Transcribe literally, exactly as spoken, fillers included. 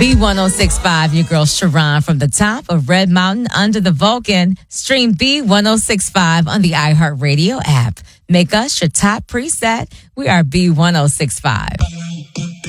B one oh six point five, your girl Sharon from the top of Red Mountain under the Vulcan. Stream B one oh six point five on the iHeartRadio app. Make us your top preset. We are B one oh six point five.